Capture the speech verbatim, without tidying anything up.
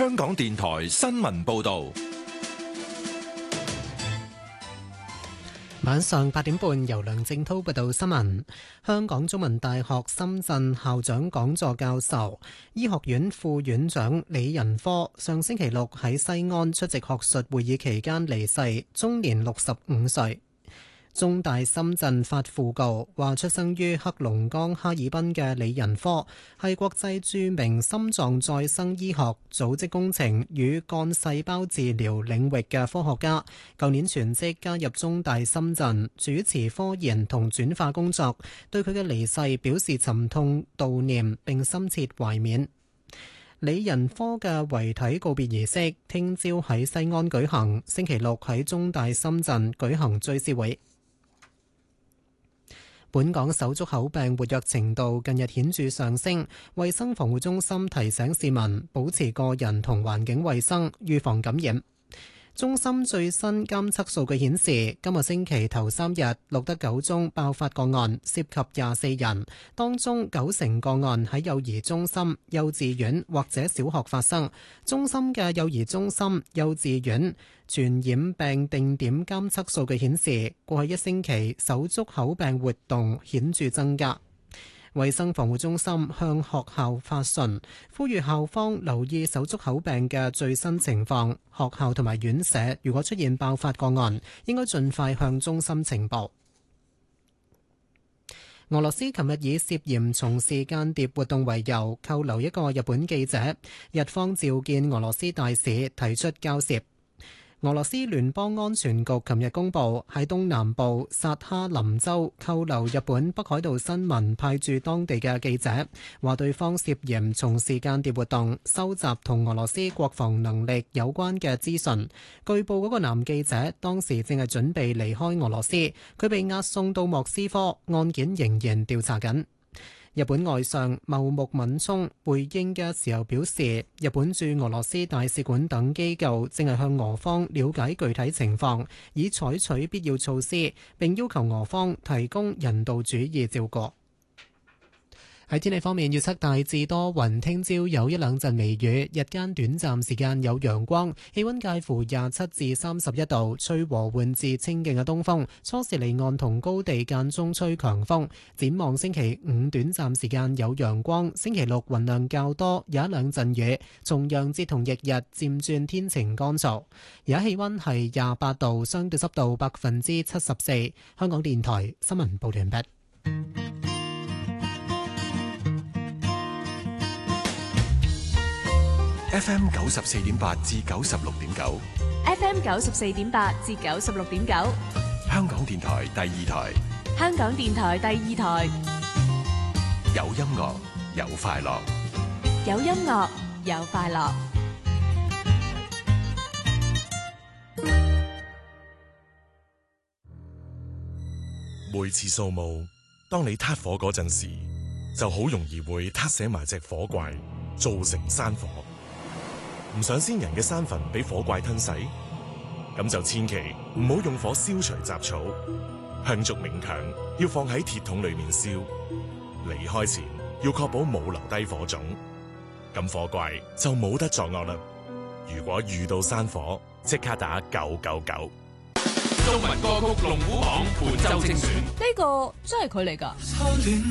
香港電台新聞報道。 晚上八點半，由梁正濤報道新聞。香港中文大學深圳校長講座教授、醫學院副院長李仁科上星期六喺西安出席學術會議期間離世，終年六十五歲。中大深圳發訃告話，出生於黑龍江哈爾濱嘅李仁科係國際著名心臟再生醫學、組織工程與幹細胞治療領域嘅科學家。舊年全職加入中大深圳，主持科研同轉化工作，對佢嘅離世表示沉痛悼念並深切懷緬。李仁科嘅遺體告別儀式聽朝喺西安舉行，星期六喺中大深圳舉行追思會。本港手足口病活躍程度近日顯著上升，衛生防護中心提醒市民保持個人同環境衛生，預防感染。中心最新監測數據顯示，今個星期頭三日錄得九宗爆發個案，涉及廿四人，當中九成個案喺幼兒中心、幼稚園或者小學發生。中心嘅幼兒中心、幼稚園傳染病定點監測數據顯示，過去一星期手足口病活動顯著增加。衛生防護中心向學校發信，呼籲校方留意手足口病嘅最新情況。學校同埋院舍如果出現爆發個案，應該盡快向中心呈報。俄羅斯琴日以涉嫌從事間諜活動為由，扣留一個日本記者。日方召見俄羅斯大使，提出交涉。俄羅斯聯邦安全局琴日公布，喺東南部薩哈林州扣留日本北海道新聞派駐當地嘅記者，話對方涉嫌從事間諜活動，收集同俄羅斯國防能力有關嘅資訊。據報嗰個男記者當時正係準備離開俄羅斯，佢被押送到莫斯科，案件仍然調查緊。日本外相茂木敏充回應嘅時候表示，日本駐俄羅斯大使館等機構正係向俄方了解具體情況，以採取必要措施，並要求俄方提供人道主義照顧。喺天氣方面，預測大致多雲，聽朝有一兩陣微雨，日間短暫時間有陽光，氣溫介乎廿七至三十一度，吹和緩至清勁嘅東風，初時離岸同高地間中吹強風。展望星期五短暫時間有陽光，星期六雲量較多，有一兩陣雨，重陽節同翌日漸轉天晴乾燥。而家氣溫係廿八度，相對濕度百分之七十四。香港電台新聞報道完畢。 F M 九十四點八至九十六點九 ，F M 九十四點八至九十六點九， 香港電台第二台， 香港電台第二台， 有音樂有快樂， 有音樂有快樂。 每次掃墓，當你撻火嗰陣時，就好容易會撻死埋隻火怪，造成山火。唔想先人嘅山墳俾火怪吞噬，咁就千祈唔好用火燒除雜草。香燭冥鏹要放喺鐵桶裏面燒，離開前要確保冇留低火種，咁火怪就冇得作惡啦。如果遇到山火，即刻打九九九。 中文歌曲龍虎榜本周精選， 呢個真係佢嚟㗎。